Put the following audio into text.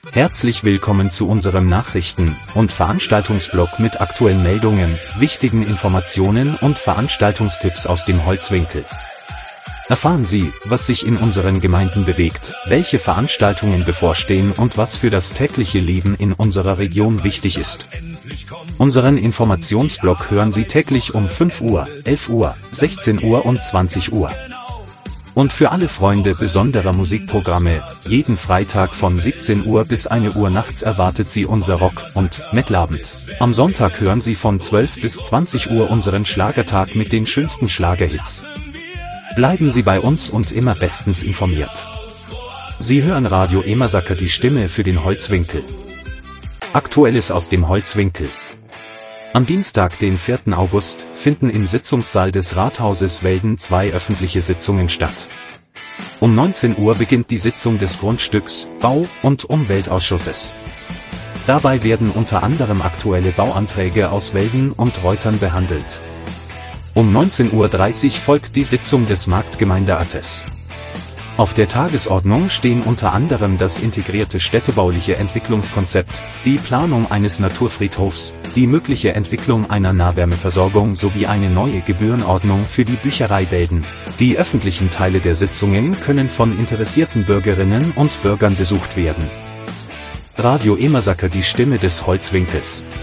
Herzlich willkommen zu unserem Nachrichten- und Veranstaltungsblog mit aktuellen Meldungen, wichtigen Informationen und Veranstaltungstipps aus dem Holzwinkel. Erfahren Sie, was sich in unseren Gemeinden bewegt, welche Veranstaltungen bevorstehen und was für das tägliche Leben in unserer Region wichtig ist. Unseren Informationsblog hören Sie täglich um 5 Uhr, 11 Uhr, 16 Uhr und 20 Uhr. Und für alle Freunde besonderer Musikprogramme, jeden Freitag von 17 Uhr bis 1 Uhr nachts erwartet Sie unser Rock- und Metalabend. Am Sonntag hören Sie von 12 bis 20 Uhr unseren Schlagertag mit den schönsten Schlagerhits. Bleiben Sie bei uns und immer bestens informiert. Sie hören Radio Emersaker, die Stimme für den Holzwinkel. Aktuelles aus dem Holzwinkel. Am Dienstag, den 4. August, finden im Sitzungssaal des Rathauses Welden 2 öffentliche Sitzungen statt. Um 19 Uhr beginnt die Sitzung des Grundstücks-, Bau- und Umweltausschusses. Dabei werden unter anderem aktuelle Bauanträge aus Welden und Reutern behandelt. Um 19:30 Uhr folgt die Sitzung des Marktgemeinderats. Auf der Tagesordnung stehen unter anderem das integrierte städtebauliche Entwicklungskonzept, die Planung eines Naturfriedhofs, die mögliche Entwicklung einer Nahwärmeversorgung sowie eine neue Gebührenordnung für die Bücherei Welden. Die öffentlichen Teile der Sitzungen können von interessierten Bürgerinnen und Bürgern besucht werden. Radio Emersaker, die Stimme des Holzwinkels.